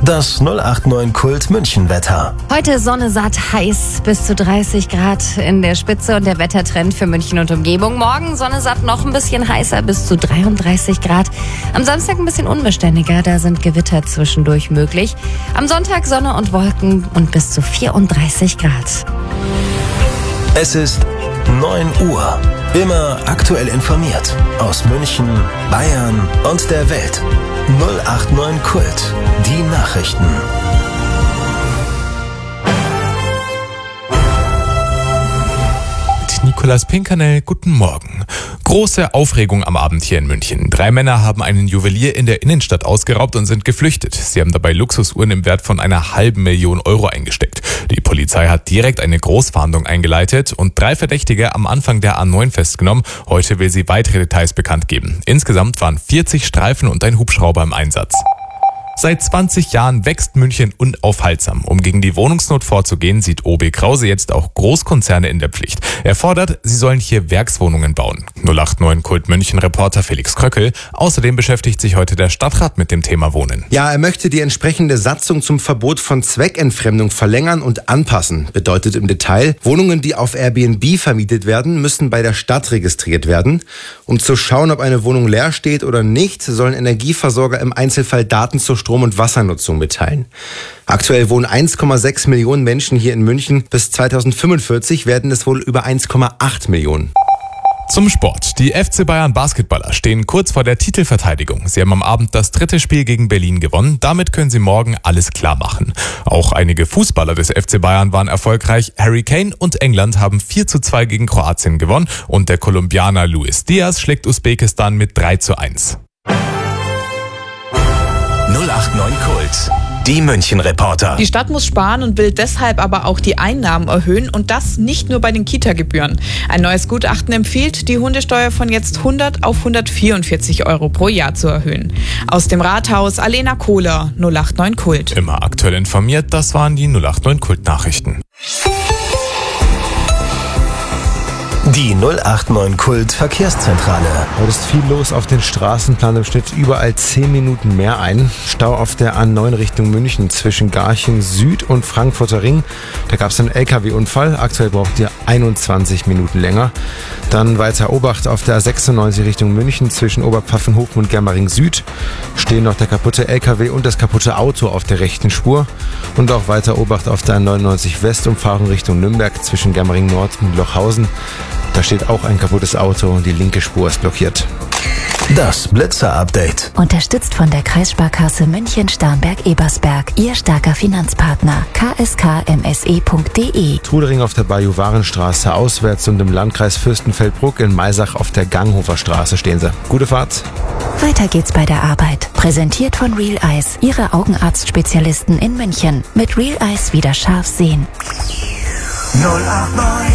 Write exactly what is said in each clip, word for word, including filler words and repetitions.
Das null acht neun Kult München Wetter. Heute Sonne satt, heiß, bis zu dreißig Grad in der Spitze und der Wettertrend für München und Umgebung. Morgen Sonne satt, noch ein bisschen heißer, bis zu dreiunddreißig Grad. Am Samstag ein bisschen unbeständiger, da sind Gewitter zwischendurch möglich. Am Sonntag Sonne und Wolken und bis zu vierunddreißig Grad. Es ist neun Uhr. Immer aktuell informiert aus München, Bayern und der Welt. null acht neun Kult. Die Nachrichten. Nicolas Pinkernel, guten Morgen. Große Aufregung am Abend hier in München. Drei Männer haben einen Juwelier in der Innenstadt ausgeraubt und sind geflüchtet. Sie haben dabei Luxusuhren im Wert von einer halben Million Euro eingesteckt. Die Polizei hat direkt eine Großfahndung eingeleitet und drei Verdächtige am Anfang der A neun festgenommen. Heute will sie weitere Details bekannt geben. Insgesamt waren vierzig Streifen und ein Hubschrauber im Einsatz. Seit zwanzig Jahren wächst München unaufhaltsam. Um gegen die Wohnungsnot vorzugehen, sieht O B Krause jetzt auch Großkonzerne in der Pflicht. Er fordert, sie sollen hier Werkswohnungen bauen. null acht neun Kult München Reporter Felix Kröckel. Außerdem beschäftigt sich heute der Stadtrat mit dem Thema Wohnen. Ja, er möchte die entsprechende Satzung zum Verbot von Zweckentfremdung verlängern und anpassen. Bedeutet im Detail, Wohnungen, die auf Airbnb vermietet werden, müssen bei der Stadt registriert werden. Um zu schauen, ob eine Wohnung leer steht oder nicht, sollen Energieversorger im Einzelfall Daten zur Strom- und Wassernutzung mitteilen. Aktuell wohnen eins Komma sechs Millionen Menschen hier in München. Bis zweitausendfünfundvierzig werden es wohl über eins Komma acht Millionen. Zum Sport. Die F C Bayern Basketballer stehen kurz vor der Titelverteidigung. Sie haben am Abend das dritte Spiel gegen Berlin gewonnen. Damit können sie morgen alles klar machen. Auch einige Fußballer des F C Bayern waren erfolgreich. Harry Kane und England haben vier zu zwei gegen Kroatien gewonnen und der Kolumbianer Luis Diaz schlägt Usbekistan mit drei zu eins. null acht neun Kult. Die München Reporter. Die Stadt muss sparen und will deshalb aber auch die Einnahmen erhöhen und das nicht nur bei den Kita-Gebühren. Ein neues Gutachten empfiehlt, die Hundesteuer von jetzt hundert auf hundertvierundvierzig Euro pro Jahr zu erhöhen. Aus dem Rathaus Alena Kohler, null acht neun Kult. Immer aktuell informiert, das waren die null acht neun Kult Nachrichten. Die null acht neun Kult Verkehrszentrale. Heute ist viel los auf den Straßen, planen im Schnitt überall zehn Minuten mehr ein. Stau auf der A neun Richtung München zwischen Garching Süd und Frankfurter Ring. Da gab es einen L K W-Unfall. Aktuell braucht ihr einundzwanzig Minuten länger. Dann weiter Obacht auf der A sechsundneunzig Richtung München zwischen Oberpfaffenhofen und Germering Süd. Stehen noch der kaputte L K W und das kaputte Auto auf der rechten Spur. Und auch weiter Obacht auf der A neunundneunzig Westumfahrung Richtung Nürnberg zwischen Germering Nord und Lochhausen. Da steht auch ein kaputtes Auto und die linke Spur ist blockiert. Das Blitzer-Update. Unterstützt von der Kreissparkasse München-Starnberg-Ebersberg. Ihr starker Finanzpartner. k s k m s e punkt d e. Trudering auf der Bajuwarenstraße auswärts und im Landkreis Fürstenfeldbruck in Maisach auf der Ganghofer Straße stehen sie. Gute Fahrt. Weiter geht's bei der Arbeit. Präsentiert von Real Eyes. Ihre Augenarztspezialisten in München. Mit Real Eyes wieder scharf sehen. null acht neun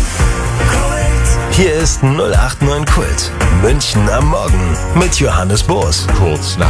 Hier ist null acht neun Kult. München am Morgen mit Johannes Boos. Kurz nach